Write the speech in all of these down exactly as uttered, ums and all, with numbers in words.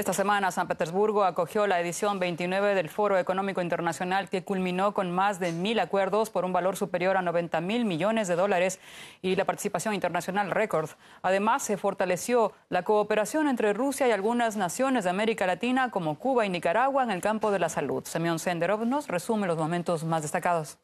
Esta semana, San Petersburgo acogió la edición veintinueve del Foro Económico Internacional, que culminó con más de mil acuerdos por un valor superior a noventa mil millones de dólares y la participación internacional récord. Además, se fortaleció la cooperación entre Rusia y algunas naciones de América Latina, como Cuba y Nicaragua, en el campo de la salud. Semyon Senderov nos resume los momentos más destacados.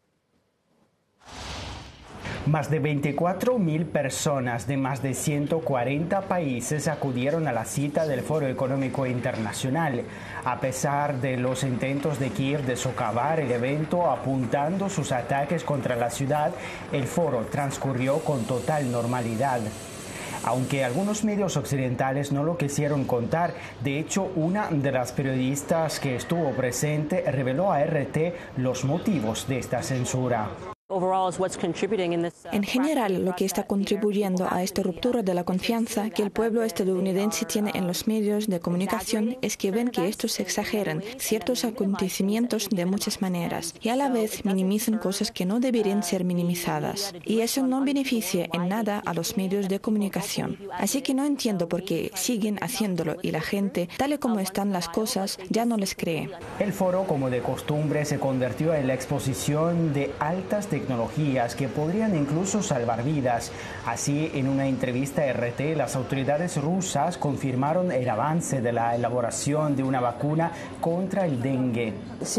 Más de veinticuatro mil personas de más de ciento cuarenta países acudieron a la cita del Foro Económico Internacional. A pesar de los intentos de Kiev de socavar el evento apuntando sus ataques contra la ciudad, el foro transcurrió con total normalidad. Aunque algunos medios occidentales no lo quisieron contar, de hecho, una de las periodistas que estuvo presente reveló a R T los motivos de esta censura. En general, lo que está contribuyendo a esta ruptura de la confianza que el pueblo estadounidense tiene en los medios de comunicación es que ven que estos exageran ciertos acontecimientos de muchas maneras y a la vez minimizan cosas que no deberían ser minimizadas. Y eso no beneficia en nada a los medios de comunicación. Así que no entiendo por qué siguen haciéndolo y la gente, tal y como están las cosas, ya no les cree. El foro, como de costumbre, se convirtió en la exposición de altas tecnologías tecnologías que podrían incluso salvar vidas. Así, en una entrevista a R T, las autoridades rusas confirmaron el avance de la elaboración de una vacuna contra el dengue.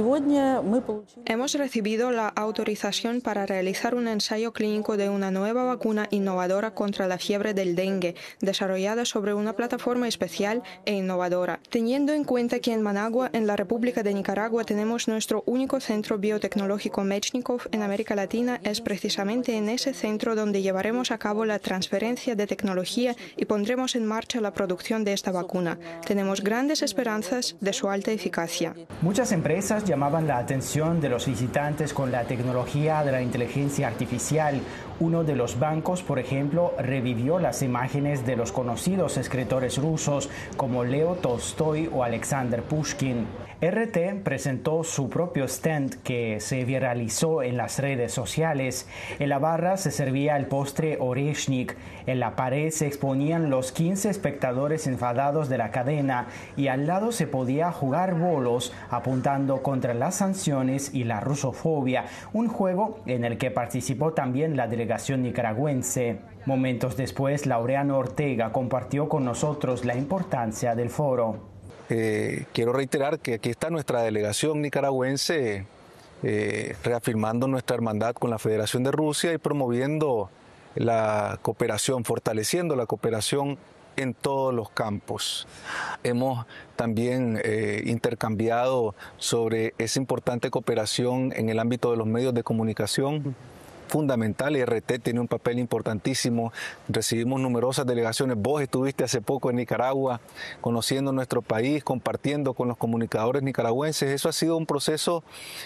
Hemos recibido la autorización para realizar un ensayo clínico de una nueva vacuna innovadora contra la fiebre del dengue, desarrollada sobre una plataforma especial e innovadora. Teniendo en cuenta que en Managua, en la República de Nicaragua, tenemos nuestro único centro biotecnológico Mechnikov en América Latina, es precisamente en ese centro donde llevaremos a cabo la transferencia de tecnología y pondremos en marcha la producción de esta vacuna. Tenemos grandes esperanzas de su alta eficacia. Muchas empresas llamaban la atención de los visitantes con la tecnología de la inteligencia artificial. Uno de los bancos, por ejemplo, revivió las imágenes de los conocidos escritores rusos como Leo Tolstoy o Alexander Pushkin. R T presentó su propio stand que se viralizó en las redes sociales. En la barra se servía el postre Oreshnik. En la pared se exponían los quince espectadores enfadados de la cadena y al lado se podía jugar bolos apuntando contra las sanciones y la rusofobia, un juego en el que participó también la delegación nicaragüense. Momentos después, Laureano Ortega compartió con nosotros la importancia del foro. Eh, quiero reiterar que aquí está nuestra delegación nicaragüense eh, reafirmando nuestra hermandad con la Federación de Rusia y promoviendo la cooperación, fortaleciendo la cooperación en todos los campos. Hemos también eh, intercambiado sobre esa importante cooperación en el ámbito de los medios de comunicación. Fundamental, y R T tiene un papel importantísimo. Recibimos numerosas delegaciones. Vos estuviste hace poco en Nicaragua, conociendo nuestro país, compartiendo con los comunicadores nicaragüenses. Eso ha sido un proceso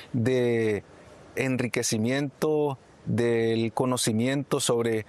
de enriquecimiento del conocimiento sobre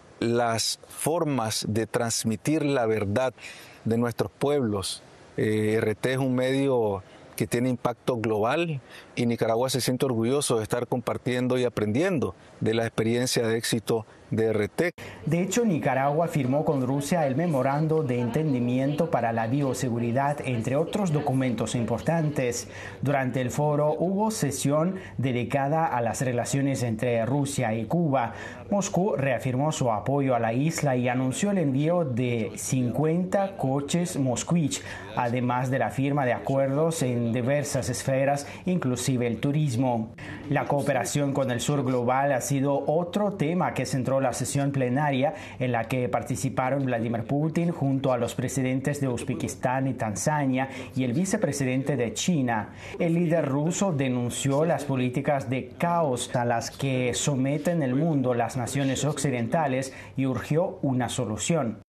las formas de transmitir la verdad de nuestros pueblos. Eh, R T es un medio que tiene impacto global y Nicaragua se siente orgulloso de estar compartiendo y aprendiendo de la experiencia de éxito de R T. De hecho, Nicaragua firmó con Rusia el memorando de entendimiento para la bioseguridad, entre otros documentos importantes. Durante el foro hubo sesión dedicada a las relaciones entre Rusia y Cuba. Moscú reafirmó su apoyo a la isla y anunció el envío de cincuenta coches Moskvich, además de la firma de acuerdos en diversas esferas, inclusive el turismo. La cooperación con el sur global ha sido otro tema que centró la sesión plenaria, en la que participaron Vladimir Putin junto a los presidentes de Uzbekistán y Tanzania y el vicepresidente de China. El líder ruso denunció las políticas de caos a las que someten el mundo las naciones occidentales y urgió una solución.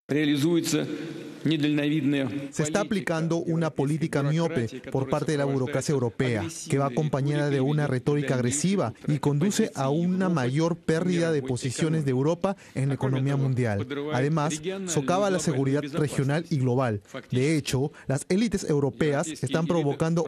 Se está aplicando una política miope por parte de la burocracia europea, que va acompañada de una retórica agresiva y conduce a una mayor pérdida de posiciones de Europa en la economía mundial. Además, socava la seguridad regional y global. De hecho, las élites europeas están provocando